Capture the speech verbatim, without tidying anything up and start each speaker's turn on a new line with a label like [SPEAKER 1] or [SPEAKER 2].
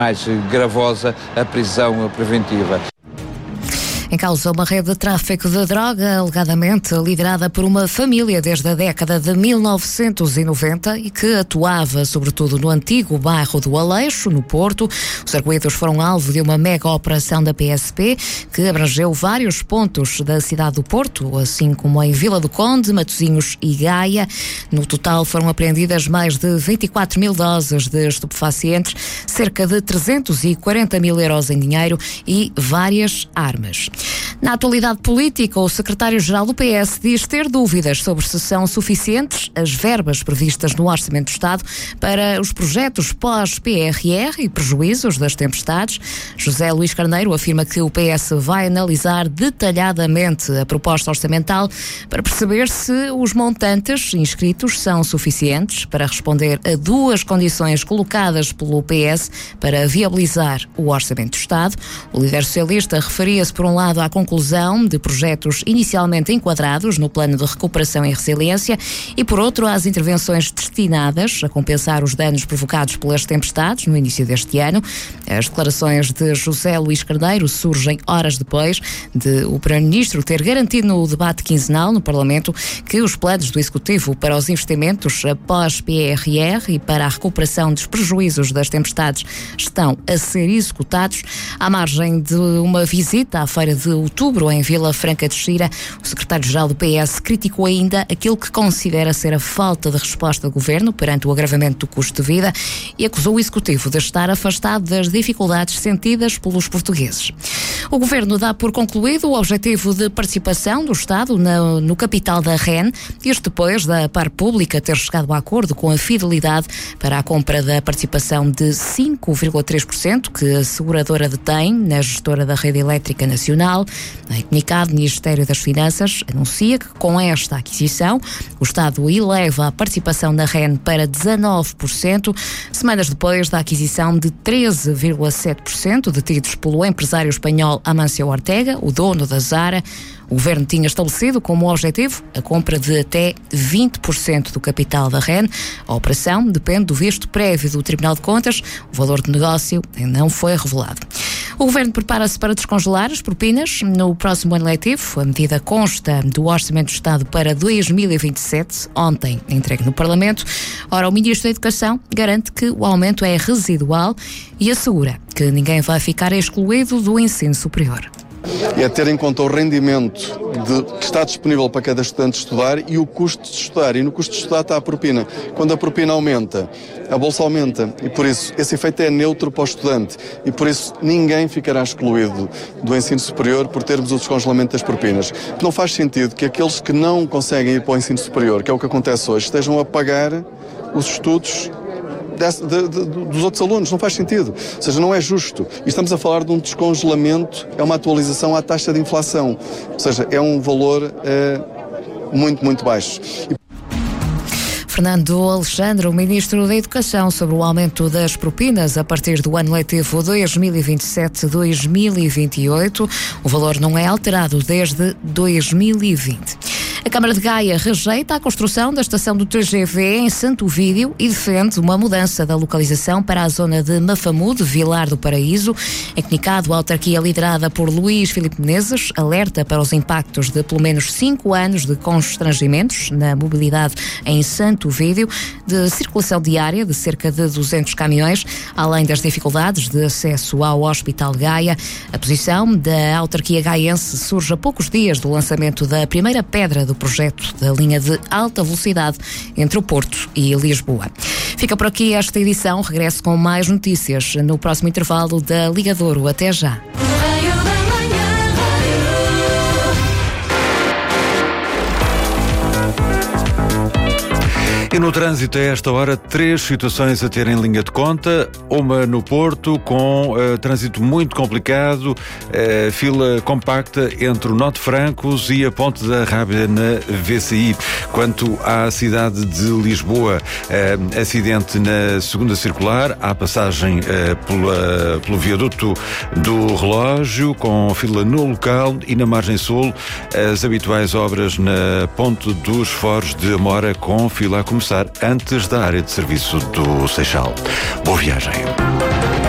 [SPEAKER 1] mais gravosa a prisão preventiva.
[SPEAKER 2] Em causa uma rede de tráfico de droga, alegadamente liderada por uma família desde a década de mil novecentos e noventa e que atuava sobretudo no antigo bairro do Aleixo, no Porto. Os arguidos foram alvo de uma mega operação da P S P que abrangeu vários pontos da cidade do Porto, assim como em Vila do Conde, Matosinhos e Gaia. No total foram apreendidas mais de vinte e quatro mil doses de estupefacientes, cerca de trezentos e quarenta mil euros em dinheiro e várias armas. Na atualidade política, o secretário-geral do P S diz ter dúvidas sobre se são suficientes as verbas previstas no Orçamento do Estado para os projetos pós-P R R e prejuízos das tempestades. José Luís Carneiro afirma que o P S vai analisar detalhadamente a proposta orçamental para perceber se os montantes inscritos são suficientes para responder a duas condições colocadas pelo P S para viabilizar o Orçamento do Estado. O líder socialista referia-se, por um lado, à conclusão de projetos inicialmente enquadrados no Plano de Recuperação e Resiliência e, por outro, às intervenções destinadas a compensar os danos provocados pelas tempestades no início deste ano. As declarações de José Luís Carneiro surgem horas depois de o Primeiro-Ministro ter garantido no debate quinzenal no Parlamento que os planos do Executivo para os investimentos após P R R e para a recuperação dos prejuízos das tempestades estão a ser executados. À margem de uma visita à Feira de Outubro em Vila Franca de Xira, o secretário-geral do P S criticou ainda aquilo que considera ser a falta de resposta do governo perante o agravamento do custo de vida e acusou o executivo de estar afastado das dificuldades sentidas pelos portugueses. O governo dá por concluído o objetivo de participação do Estado no, no capital da R E N, isto depois da Par Pública ter chegado a acordo com a Fidelidade para a compra da participação de cinco vírgula três por cento que a seguradora detém na gestora da rede elétrica nacional. Em comunicado, o Ministério das Finanças anuncia que com esta aquisição o Estado eleva a participação na R E N para dezanove por cento, semanas depois da aquisição de treze vírgula sete por cento detidos pelo empresário espanhol Amancio Ortega, o dono da Zara. O governo tinha estabelecido como objetivo a compra de até vinte por cento do capital da R E N. A operação depende do visto prévio do Tribunal de Contas. O valor de negócio não foi revelado. O governo prepara-se para descongelar as propinas no próximo ano letivo. A medida consta do Orçamento do Estado para dois mil e vinte e sete, ontem entregue no Parlamento. Ora, o Ministro da Educação garante que o aumento é residual e assegura que ninguém vai ficar excluído do ensino superior.
[SPEAKER 3] É ter em conta o rendimento de, que está disponível para cada estudante estudar e o custo de estudar. E no custo de estudar está a propina. Quando a propina aumenta, a bolsa aumenta. E por isso, esse efeito é neutro para o estudante. E por isso, ninguém ficará excluído do ensino superior por termos o descongelamento das propinas. Não faz sentido que aqueles que não conseguem ir para o ensino superior, que é o que acontece hoje, estejam a pagar os estudos De, de, de, dos outros alunos. Não faz sentido. Ou seja, não é justo. E estamos a falar de um descongelamento, é uma atualização à taxa de inflação. Ou seja, é um valor é, muito, muito baixo. E...
[SPEAKER 2] Fernando Alexandre, o Ministro da Educação, sobre o aumento das propinas a partir do ano letivo dois mil e vinte e sete a dois mil e vinte e oito. O valor não é alterado desde dois mil e vinte. A Câmara de Gaia rejeita a construção da estação do T G V em Santo Ovídio e defende uma mudança da localização para a zona de Mafamude, Vilar do Paraíso. Em comunicado, a autarquia liderada por Luís Filipe Menezes alerta para os impactos de pelo menos cinco anos de constrangimentos na mobilidade em Santo Ovídio, de circulação diária de cerca de duzentos caminhões, além das dificuldades de acesso ao Hospital Gaia. A posição da autarquia gaiense surge a poucos dias do lançamento da primeira pedra do projeto da linha de alta velocidade entre o Porto e Lisboa. Fica por aqui esta edição. Regresso com mais notícias no próximo intervalo da Liga Douro. Até já.
[SPEAKER 4] E no trânsito, a esta hora, três situações a ter em linha de conta. Uma no Porto, com uh, trânsito muito complicado, uh, fila compacta entre o Nó de Francos e a Ponte da Rábida na V C I. Quanto à cidade de Lisboa, uh, acidente na segunda circular, à passagem uh, pela, pelo viaduto do Relógio, com fila no local, e na margem sul, as habituais obras na Ponte dos Foros de Amora, com fila a começar antes da área de serviço do Seixal. Boa viagem.